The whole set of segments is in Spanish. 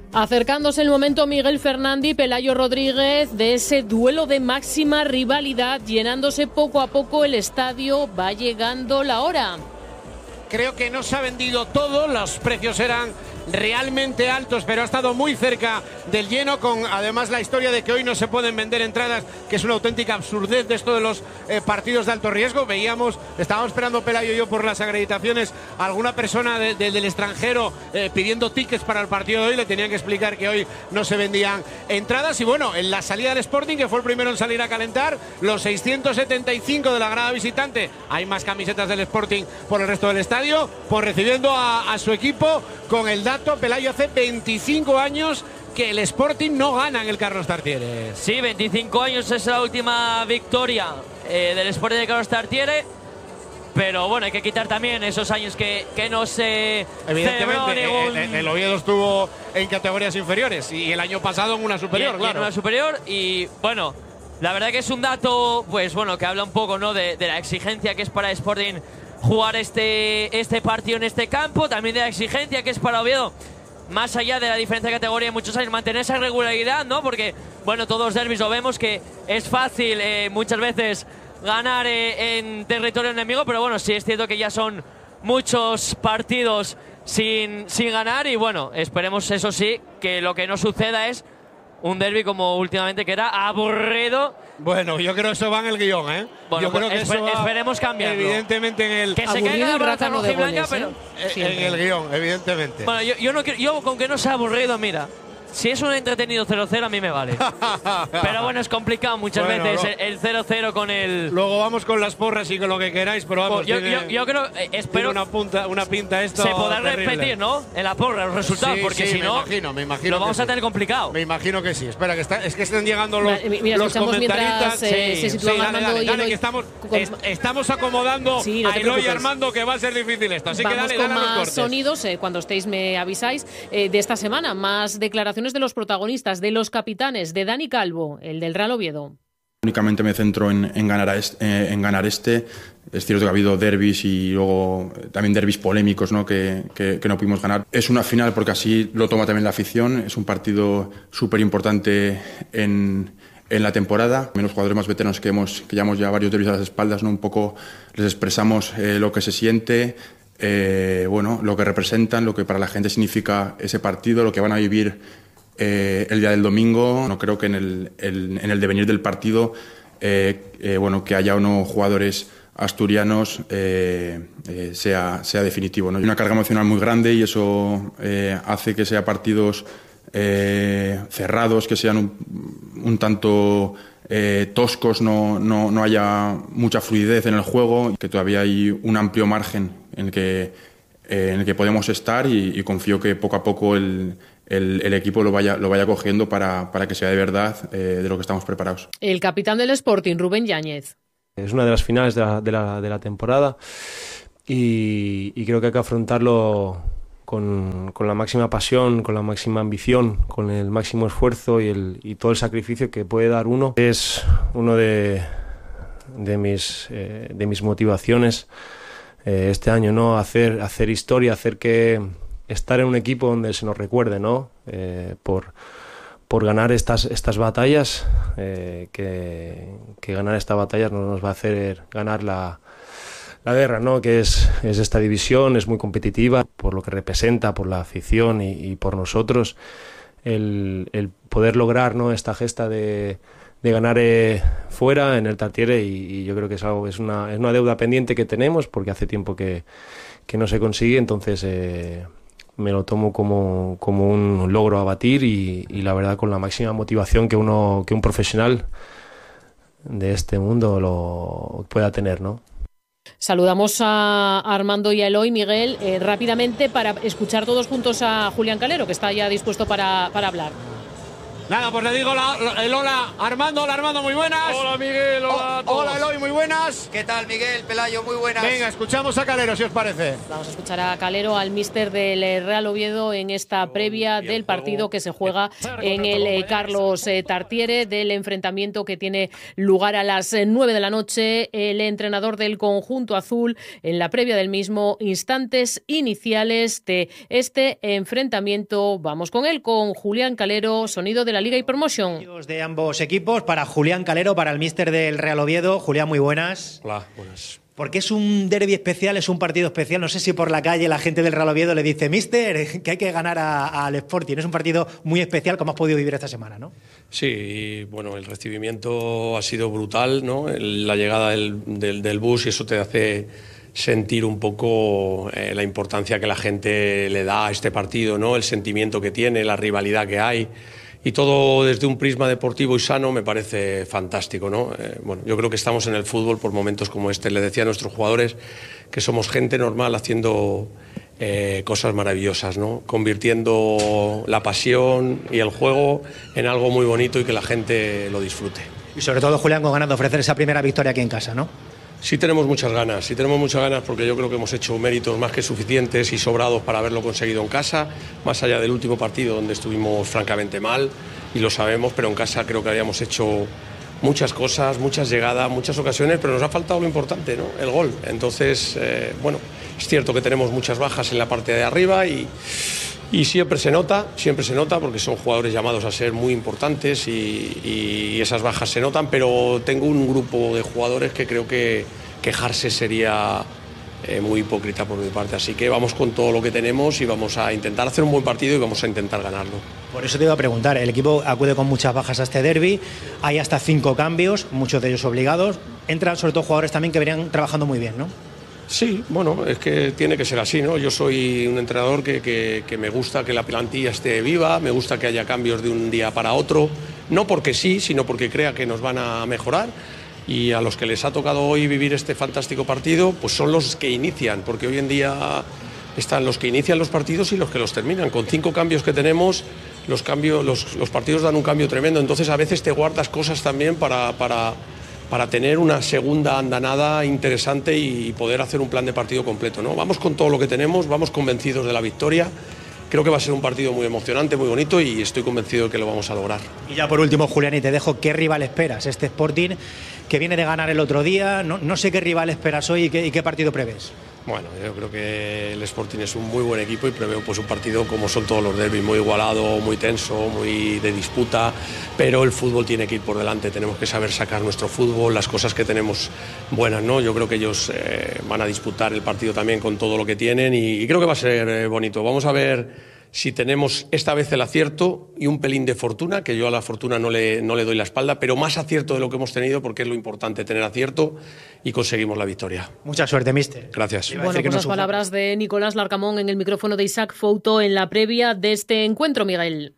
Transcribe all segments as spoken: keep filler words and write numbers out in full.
Acercándose el momento, Miguel Fernández y Pelayo Rodríguez, de ese duelo de máxima rivalidad, llenándose poco a poco el estadio. Va llegando la hora. Creo que no se ha vendido todo, los precios eran realmente altos, pero ha estado muy cerca del lleno, con además la historia de que hoy no se pueden vender entradas, que es una auténtica absurdez de esto de los eh, partidos de alto riesgo. Veíamos, estábamos esperando Pelayo y yo por las acreditaciones, alguna persona de, de, del extranjero eh, pidiendo tickets para el partido de hoy, le tenían que explicar que hoy no se vendían entradas. Y bueno, en la salida del Sporting, que fue el primero en salir a calentar, los seiscientos setenta y cinco de la grada visitante, hay más camisetas del Sporting por el resto del estadio, pues recibiendo a, a su equipo con el dato, Pelayo, hace veinticinco años que el Sporting no gana en el Carlos Tartiere. Sí, veinticinco años es la última victoria eh, del Sporting de Carlos Tartiere, pero bueno, hay que quitar también esos años que, que no se evidentemente ningún... el, el Oviedo estuvo en categorías inferiores y el año pasado en una superior, y, claro. Y en una superior y bueno, la verdad que es un dato, pues bueno, que habla un poco, ¿no?, de, de la exigencia que es para Sporting jugar este, este partido en este campo, también de la exigencia que es para Oviedo, más allá de la diferencia de categoría en muchos años, mantener esa regularidad, ¿no? Porque, bueno, todos los derbis lo vemos que es fácil eh, muchas veces ganar eh, en territorio enemigo, pero bueno, sí es cierto que ya son muchos partidos sin, sin ganar y bueno, esperemos eso sí, que lo que no suceda es un derbi como últimamente, que era aburrido. Bueno, yo creo que eso va en el guión, ¿eh? Bueno, yo creo pues que esper eso va, esperemos cambiarlo. Evidentemente en el... Que se caiga la balanza roja y blanca, pero... ¿eh? En el guión, evidentemente. Bueno, yo, yo, no, yo con que no sea aburrido, mira... Si es un entretenido cero cero a mí me vale. Pero bueno, es complicado muchas bueno, veces no. el cero cero con el... Luego vamos con las porras y con lo que queráis, pero vamos, yo, tiene, yo, yo creo, eh, espero... una, punta, una pinta esto se podrá terrible. repetir, ¿no? En la porra los resultados, sí, porque sí, si me no, imagino, me imagino lo vamos sí. a tener complicado. Me imagino que sí. Espera, que está, es que están llegando los, Mira, los comentaristas. Mientras, eh, sí, se sitúan sí, dale, Armando dale, y dale, Eloy, que estamos, con... est estamos acomodando sí, no a Eloy y preocupes. Armando, que va a ser difícil esto. Así Vamos que dale, con dale más los cortes. sonidos, eh, cuando estéis me avisáis, eh, de esta semana. Más declaraciones de los protagonistas, de los capitanes, de Dani Calvo, el del Real Oviedo. Únicamente me centro en, en, ganar, a este, eh, en ganar este. Es cierto que ha habido derbis y luego también derbis polémicos, ¿no? que, que, que no pudimos ganar. Es una final porque así lo toma también la afición. Es un partido súper importante en, en la temporada. Los jugadores más veteranos que, hemos, que llevamos ya varios derbis a las espaldas, ¿no? Un poco les expresamos eh, lo que se siente, eh, bueno, lo que representan, lo que para la gente significa ese partido, lo que van a vivir Eh, el día del domingo. No creo que en el, el, en el devenir del partido eh, eh, bueno, que haya unos jugadores asturianos eh, eh, sea, sea definitivo, ¿no? Hay una carga emocional muy grande y eso eh, hace que sean partidos eh, cerrados, que sean un, un tanto eh, toscos, no, no, no haya mucha fluidez en el juego, que todavía hay un amplio margen en el que, eh, en el que podemos estar y, y confío que poco a poco el El, el equipo lo vaya, lo vaya cogiendo para, para que sea de verdad eh, de lo que estamos preparados. El capitán del Sporting, Rubén Yáñez. Es una de las finales de la, de la, de la temporada y, y creo que hay que afrontarlo con, con la máxima pasión, con la máxima ambición, con el máximo esfuerzo y, el, y todo el sacrificio que puede dar uno. Es uno de, de, mis, eh, de mis motivaciones eh, este año, ¿no? Hacer, hacer historia, hacer que... estar en un equipo donde se nos recuerde, ¿no? Eh, por, por ganar estas, estas batallas, eh, que, que ganar esta batalla no nos va a hacer ganar la, la guerra, ¿no? Que es, es esta división, es muy competitiva por lo que representa, por la afición y, y por nosotros. El, el poder lograr, ¿no? Esta gesta de, de ganar eh, fuera en el Tartiere y, y yo creo que es algo, es una, es una deuda pendiente que tenemos porque hace tiempo que, que no se consigue, entonces... Eh, me lo tomo como, como un logro a batir y, y la verdad con la máxima motivación que uno que un profesional de este mundo lo pueda tener, ¿no? Saludamos a Armando y a Eloy. Miguel, eh, rápidamente para escuchar todos juntos a Julián Calero, que está ya dispuesto para, para hablar. Nada, pues le digo la, la, el hola Armando. Hola Armando, muy buenas. Hola Miguel, hola a todos. Hola Eloy, muy buenas. ¿Qué tal Miguel, Pelayo? Muy buenas. Venga, escuchamos a Calero, si os parece. Vamos a escuchar a Calero, al míster del Real Oviedo, en esta previa del partido que se juega en el Carlos Tartiere, del enfrentamiento que tiene lugar a las nueve de la noche. El entrenador del conjunto azul, en la previa del mismo, instantes iniciales de este enfrentamiento. Vamos con él, con Julián Calero, sonido de la Liga Hypermotion. De ambos equipos, para Julián Calero, para el míster del Real Oviedo. Julián, muy buenas. Hola, buenas. Porque es un derbi especial, es un partido especial. No sé si por la calle la gente del Real Oviedo le dice, míster, que hay que ganar al Sporting. Es un partido muy especial, como has podido vivir esta semana, ¿no? Sí, bueno, el recibimiento ha sido brutal, ¿no? La llegada del, del, del bus, y eso te hace sentir un poco eh, la importancia que la gente le da a este partido, ¿no? El sentimiento que tiene, la rivalidad que hay. Y todo desde un prisma deportivo y sano me parece fantástico, ¿no? Eh, bueno, yo creo que estamos en el fútbol por momentos como este. Le decía a nuestros jugadores que somos gente normal haciendo eh, cosas maravillosas, ¿no? Convirtiendo la pasión y el juego en algo muy bonito y que la gente lo disfrute. Y sobre todo, Julián, con ganas de ofrecer esa primera victoria aquí en casa, ¿no? Sí tenemos muchas ganas, sí tenemos muchas ganas porque yo creo que hemos hecho méritos más que suficientes y sobrados para haberlo conseguido en casa, más allá del último partido donde estuvimos francamente mal, y lo sabemos, pero en casa creo que habíamos hecho muchas cosas, muchas llegadas, muchas ocasiones, pero nos ha faltado lo importante, ¿no? El gol. Entonces, eh, bueno, es cierto que tenemos muchas bajas en la parte de arriba y... Y siempre se nota, siempre se nota porque son jugadores llamados a ser muy importantes y, y esas bajas se notan, pero tengo un grupo de jugadores que creo que quejarse sería eh, muy hipócrita por mi parte. Así que vamos con todo lo que tenemos y vamos a intentar hacer un buen partido y vamos a intentar ganarlo. Por eso te iba a preguntar, el equipo acude con muchas bajas a este derbi, hay hasta cinco cambios, muchos de ellos obligados, entran sobre todo jugadores también que venían trabajando muy bien, ¿no? Sí, bueno, es que tiene que ser así, ¿no? Yo soy un entrenador que, que, que me gusta que la plantilla esté viva, me gusta que haya cambios de un día para otro, no porque sí, sino porque crea que nos van a mejorar, y a los que les ha tocado hoy vivir este fantástico partido, pues son los que inician, porque hoy en día están los que inician los partidos y los que los terminan. Con cinco cambios que tenemos, los, cambios, los, los partidos dan un cambio tremendo, entonces a veces te guardas cosas también para... para para tener una segunda andanada interesante y poder hacer un plan de partido completo, ¿no? Vamos con todo lo que tenemos, vamos convencidos de la victoria. Creo que va a ser un partido muy emocionante, muy bonito, y estoy convencido de que lo vamos a lograr. Y ya por último, Julián, y te dejo, ¿qué rival esperas? Este Sporting que viene de ganar el otro día, no, no sé qué rival esperas hoy y qué, y qué partido prevés. Bueno, yo creo que el Sporting es un muy buen equipo y preveo pues un partido como son todos los derbis, muy igualado, muy tenso, muy de disputa, pero el fútbol tiene que ir por delante, tenemos que saber sacar nuestro fútbol, las cosas que tenemos buenas, ¿no? Yo creo que ellos eh, van a disputar el partido también con todo lo que tienen y, y creo que va a ser eh, bonito. Vamos a ver si tenemos esta vez el acierto y un pelín de fortuna, que yo a la fortuna no le, no le doy la espalda, pero más acierto de lo que hemos tenido, porque es lo importante, tener acierto, y conseguimos la victoria. Mucha suerte, míster. Gracias. Bueno, pues las palabras de Nicolás Larcamón en el micrófono de Isaac Fouto en la previa de este encuentro, Miguel.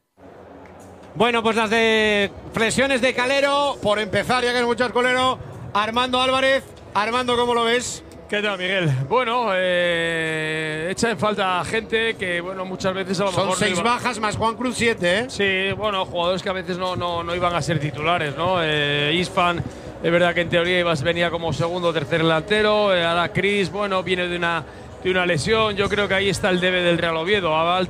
Bueno, pues las de flexiones de Calero, por empezar, ya que hay muchos Calero, Armando Álvarez. Armando, ¿cómo lo ves? ¿Qué tal, Miguel? Bueno, eh, echa en falta gente que, bueno, muchas veces a lo Son mejor… Son seis no iba... bajas más Juan Cruz, siete, ¿eh? Sí, bueno, jugadores que a veces no, no, no iban a ser titulares, ¿no? Eh, Isfan, es verdad que en teoría ibas, venía como segundo o tercer delantero. Eh, ahora Cris, bueno, viene de una, de una lesión. Yo creo que ahí está el debe del Real Oviedo.